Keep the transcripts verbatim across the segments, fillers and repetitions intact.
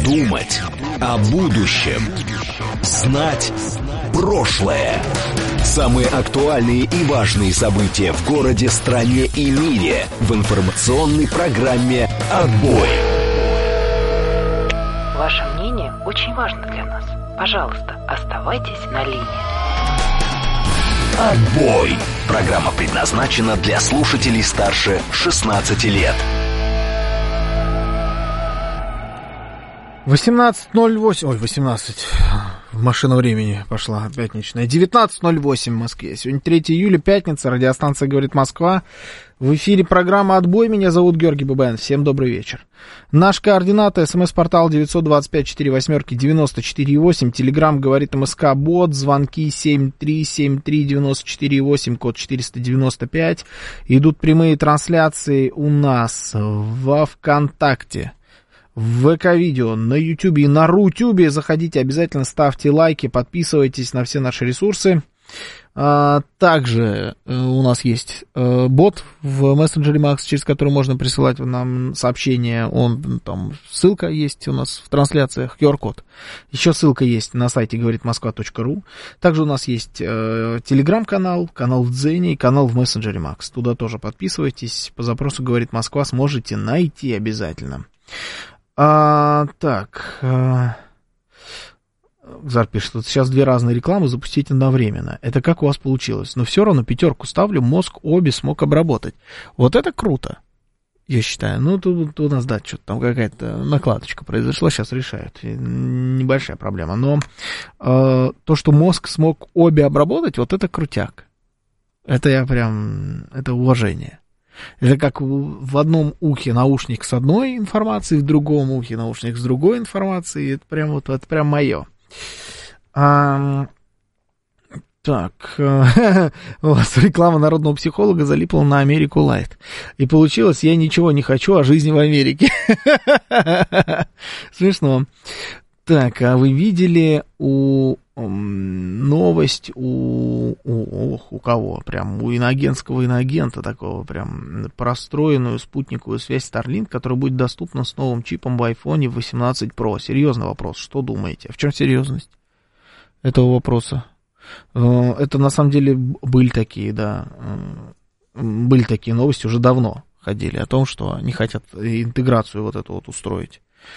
Думать о будущем. Знать прошлое. Самые актуальные и важные события в городе, стране и мире в информационной программе «Отбой». Ваше мнение очень важно для нас. Пожалуйста, оставайтесь на линии. «Отбой». Программа предназначена для слушателей старше шестнадцати лет. восемнадцать ноль восемь, ой, восемнадцать, машина времени пошла пятничная, девятнадцать ноль восемь в Москве. Сегодня третьего июля, пятница, радиостанция «Говорит Москва». В эфире программа «Отбой». Меня зовут Георгий Бабаян. Всем добрый вечер. Наш координат, смс-портал девять два пять четыре восемь девяносто четыре восемь, телеграмм «Говорит МСК» бот, звонки семь три семь три девяносто четыре восемь, код четыреста девяносто пять. Идут прямые трансляции у нас во ВКонтакте, в ВК-видео, на Ютубе и на Рутюбе. Заходите, обязательно ставьте лайки, подписывайтесь на все наши ресурсы. А, также э, у нас есть э, бот в мессенджере Макс, через который можно присылать нам сообщения. Он, там ссылка есть у нас в трансляциях, ку ар-код. Еще ссылка есть на сайте говорит москва точка ру. Также у нас есть э, телеграм-канал, канал в Дзене и канал в мессенджере Макс. Туда тоже подписывайтесь. По запросу «Говорит Москва» сможете найти обязательно. А, так, а, Зар пишет, что сейчас две разные рекламы запустить одновременно. Это как у вас получилось? Но все равно пятерку ставлю, мозг обе смог обработать. Вот это круто, я считаю. Ну, тут, тут у нас, да, что-то там какая-то накладочка произошла, сейчас решают. Небольшая проблема. Но а, то, что мозг смог обе обработать, вот это крутяк. Это я прям, это уважение. Это как в одном ухе наушник с одной информацией, в другом ухе наушник с другой информацией. Это прям вот, это прям мое. А, так, у вас реклама народного психолога залипла на Америку Лайт. И получилось, я ничего не хочу о жизни в Америке. Смешно. Так, а вы видели у новость у, у, у кого? Прям у иноагентского иноагента такого, прям простроенную спутниковую связь Starlink, которая будет доступна с новым чипом в айфоне восемнадцать про. Серьезный вопрос, что думаете? В чем серьезность этого вопроса? Это на самом деле были такие, да, были такие новости, уже давно ходили о том, что они хотят интеграцию вот эту вот устроить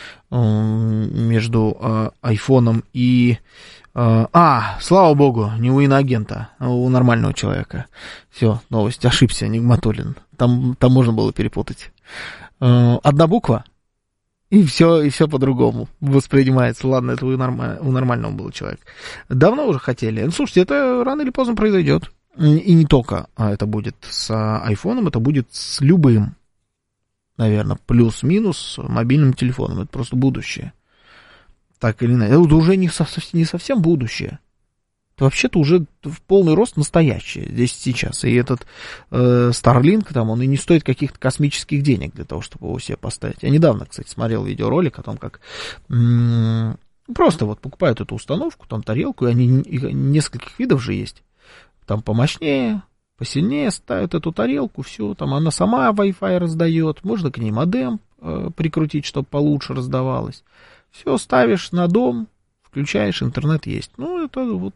между э, айфоном и... Э, а, слава богу, не у иноагента, а у нормального человека. Все, новость, ошибся, Нигматуллин. Там, там можно было перепутать. Э, одна буква, и все, и все по-другому воспринимается. Ладно, это у, норм... у нормального был человек. Давно уже хотели. Ну, слушайте, это рано или поздно произойдет. И не только это будет с айфоном, это будет с любым, наверное, плюс-минус мобильным телефоном. Это просто будущее. Так или иначе. Это уже не, со, не совсем будущее. Это вообще-то уже в полный рост настоящее здесь сейчас. И этот э, Starlink, там, он и не стоит каких-то космических денег для того, чтобы его себе поставить. Я недавно, кстати, смотрел видеоролик о том, как м- просто вот покупают эту установку, там тарелку, и они и нескольких видов же есть. Там помощнее, посильнее ставят эту тарелку, все, там она сама Wi-Fi раздает, можно к ней модем э, прикрутить, чтобы получше раздавалось. Все, ставишь на дом, включаешь, интернет есть. Ну, это вот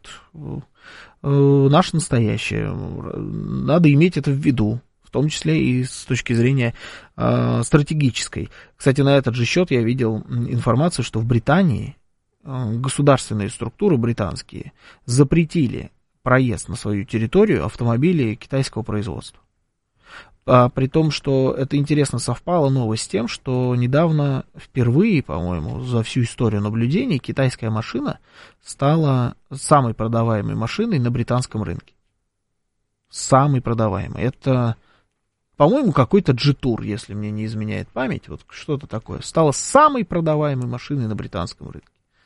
э, наше настоящее. Надо иметь это в виду, в том числе и с точки зрения э, стратегической. Кстати, на этот же счет я видел информацию, что в Британии э, государственные структуры британские запретили проезд на свою территорию автомобилей китайского производства. А при том, что это интересно совпало новость с тем, что недавно, впервые, по-моему, за всю историю наблюдений, китайская машина стала самой продаваемой машиной на британском рынке. Самой продаваемой. Это, по-моему, какой-то джи-тур, если мне не изменяет память, вот что-то такое. Стала самой продаваемой машиной на британском рынке.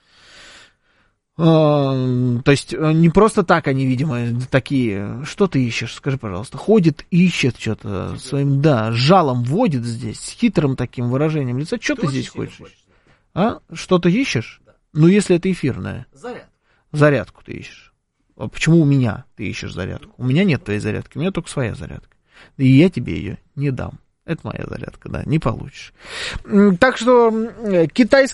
То есть не просто так они, видимо, такие, что ты ищешь, скажи, пожалуйста, ходит, ищет что-то своим, да, жалом водит здесь, с хитрым таким выражением лица, что ты здесь хочешь? хочешь а? Что-то ищешь? Да. Ну, если это эфирное. Зарядку. Зарядку ты ищешь. А почему у меня ты ищешь зарядку? У меня нет твоей зарядки, у меня только своя зарядка. И я тебе ее не дам. Это моя зарядка, да, не получишь. Так что китайская